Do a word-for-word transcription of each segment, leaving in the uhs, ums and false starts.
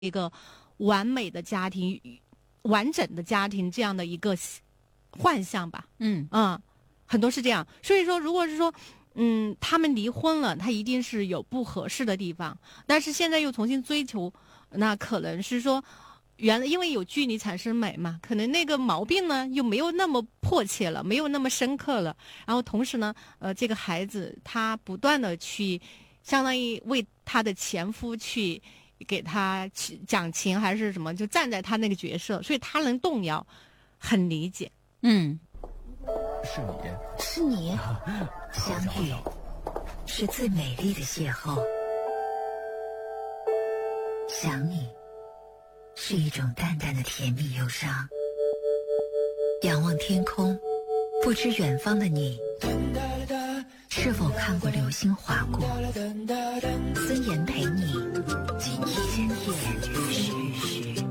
一个完美的家庭、完整的家庭这样的一个幻象吧。 嗯嗯，很多是这样。所以说，如果是说，嗯，他们离婚了，他一定是有不合适的地方，但是现在又重新追求，那可能是说，原来因为有距离产生美嘛，可能那个毛病呢又没有那么迫切了，没有那么深刻了。然后同时呢，呃，这个孩子他不断的去，相当于为他的前夫去给他讲情还是什么，就站在他那个角色，所以他能动摇，很理解。 嗯， 是你， 是你，相遇是最美丽的邂逅，想你是一种淡淡的甜蜜忧伤。仰望天空，不知远方的你是否看过流星划过。孙岩陪你今夜夜雨时。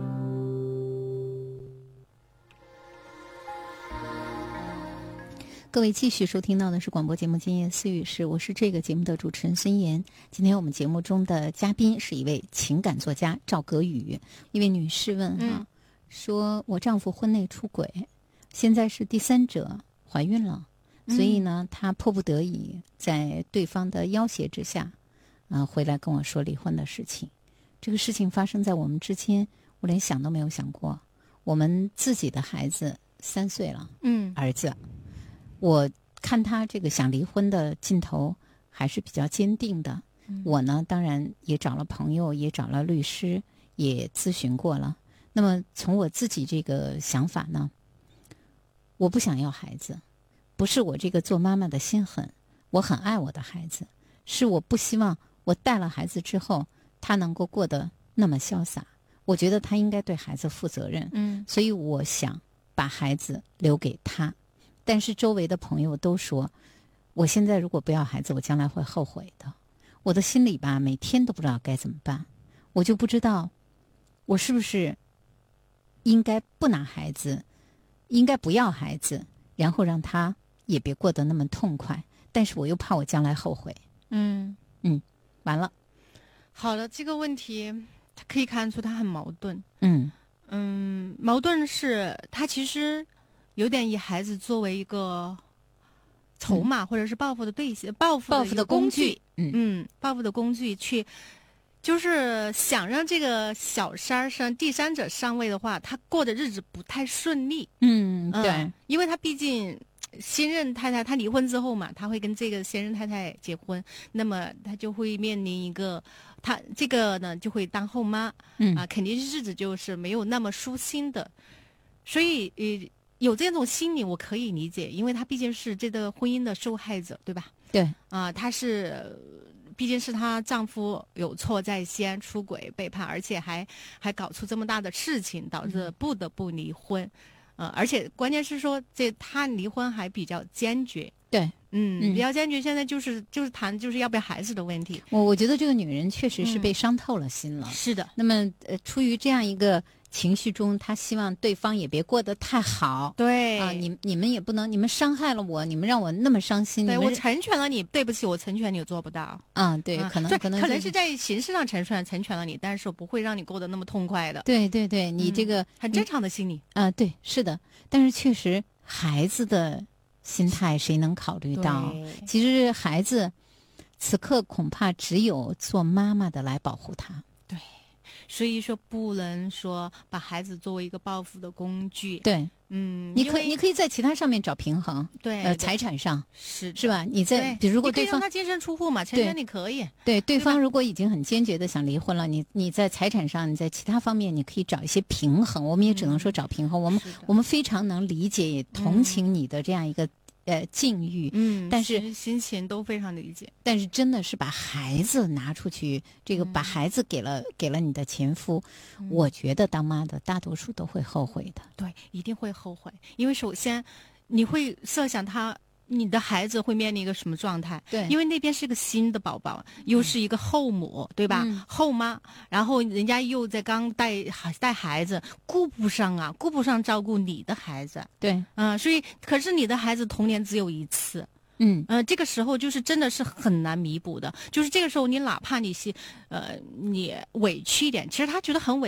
各位继续收听到的是广播节目《今夜思语室》，我是这个节目的主持人孙岩。今天我们节目中的嘉宾是一位情感作家赵格宇。一位女士问哈、嗯，说我丈夫婚内出轨，现在是第三者怀孕了，所以呢，她迫不得已在对方的要挟之下，啊、呃，回来跟我说离婚的事情。这个事情发生在我们之间，我连想都没有想过。我们自己的孩子三岁了， 嗯， 儿子。我看他这个想离婚的劲头还是比较坚定的、嗯、我呢当然也找了朋友，也找了律师，也咨询过了。那么从我自己这个想法呢，我不想要孩子，不是我这个做妈妈的心狠，我很爱我的孩子，是我不希望我带了孩子之后他能够过得那么潇洒，我觉得他应该对孩子负责任， 嗯， 所以我想把孩子留给他。但是周围的朋友都说，我现在如果不要孩子，我将来会后悔的。我的心里吧，每天都不知道该怎么办。我就不知道，我是不是应该不拿孩子，应该不要孩子，然后让他也别过得那么痛快。但是我又怕我将来后悔。 嗯嗯，完了。 好了，这个问题可以看出他很矛盾。 嗯嗯，矛盾是他其实有点以孩子作为一个筹码、嗯、或者是报复的对象，报复的报复的工具， 嗯嗯，报复的工具去，就是想让这个小三上第三者上位的话，他过的日子不太顺利。 嗯，对， 嗯、因为他毕竟新任太太，他离婚之后嘛，他会跟这个现任太太结婚，那么他就会面临一个，他这个呢就会当后妈， 嗯啊，肯定是日子就是没有那么舒心的，所以呃。有这种心理我可以理解，因为他毕竟是这个婚姻的受害者，对吧？ 对， 啊、呃，他是毕竟是她丈夫有错在先，出轨背叛，而且还还搞出这么大的事情，导致不得不离婚。呃，而且关键是说，这他离婚还比较坚决。 对， 嗯，嗯比较坚决。现在就是就是谈就是要不要孩子的问题。 我我觉得这个女人确实是被伤透了心了。 嗯、是的。 那么呃，出于这样一个情绪中，她希望对方也别过得太好。 对啊，你你们也不能，你们伤害了我，你们让我那么伤心。 对，我成全了你，对不起，我成全你，我做不到。 啊，对， 嗯、 可能可能、 可能是在形式上成全成全了你，但是我不会让你过得那么痛快的。 对对对，你这个、 嗯、很正常的心理啊，对，是的。但是确实，孩子的心态谁能考虑到？其实孩子此刻恐怕只有做妈妈的来保护他。 对，所以说不能说把孩子作为一个报复的工具。 对， 嗯， 你可你可以在其他上面找平衡。 对， 呃，财产上是是吧？你在比如如果对方他净身出户嘛，成全你可以。 对，对方如果已经很坚决的想离婚了，你你在财产上，你在其他方面，你可以找一些平衡。我们也只能说找平衡。 嗯、 我们我们非常能理解也同情你的这样一个。嗯呃，境遇， 嗯， 但是心情都非常理解。 但是真的是把孩子拿出去，这个把孩子给了、嗯、给了你的前夫、嗯，我觉得当妈的大多数都会后悔的。 对，一定会后悔，因为首先你会设想他。你的孩子会面临一个什么状态？ 对， 因为那边是个新的宝宝，又是一个后母，嗯、对吧？ 嗯、 后妈，然后人家又在刚带带孩子，顾不上啊，顾不上照顾你的孩子。 对， 嗯、呃，所以可是你的孩子童年只有一次， 嗯呃，这个时候就是真的是很难弥补的，就是这个时候你哪怕你是呃你委屈一点，其实他觉得很委